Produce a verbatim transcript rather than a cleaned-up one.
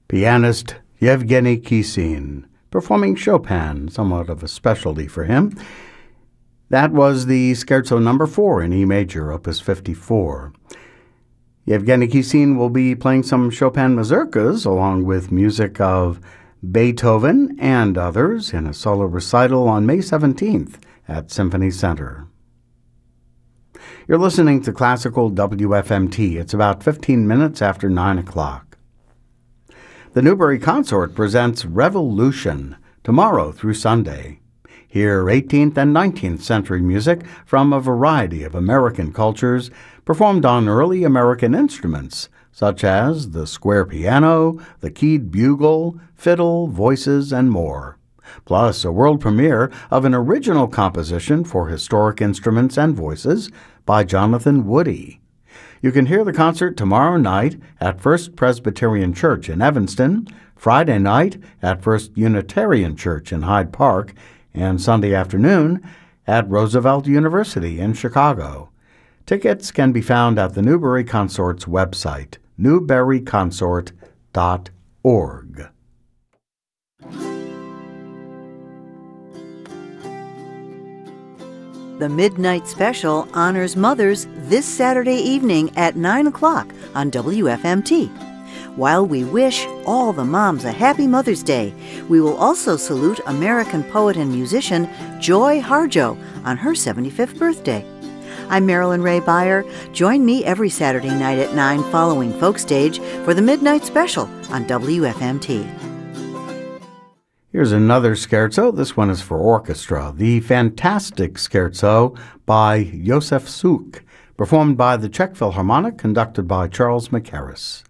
pianist Yevgeny Kissin, performing Chopin, somewhat of a specialty for him. That was the Scherzo number four in E major, opus fifty-four. Yevgeny Kissin will be playing some Chopin mazurkas along with music of Beethoven and others in a solo recital on May seventeenth at Symphony Center. You're listening to Classical W F M T. It's about fifteen minutes after nine o'clock. The Newbury Consort presents Revolution tomorrow through Sunday. Hear eighteenth and nineteenth century music from a variety of American cultures performed on early American instruments such as the square piano, the keyed bugle, fiddle, voices, and more. Plus a world premiere of an original composition for historic instruments and voices by Jonathan Woody. You can hear the concert tomorrow night at First Presbyterian Church in Evanston, Friday night at First Unitarian Church in Hyde Park, and Sunday afternoon at Roosevelt University in Chicago. Tickets can be found at the Newbury Consort's website, newbury consort dot org. The Midnight Special honors mothers this Saturday evening at nine o'clock on W F M T. While we wish all the moms a happy Mother's Day, we will also salute American poet and musician Joy Harjo on her seventy-fifth birthday. I'm Marilyn Ray Beyer. Join me every Saturday night at nine following Folk Stage for the Midnight Special on W F M T. Here's another scherzo. This one is for orchestra. The Fantastic Scherzo by Josef Suk, performed by the Czech Philharmonic, conducted by Charles Mackerras.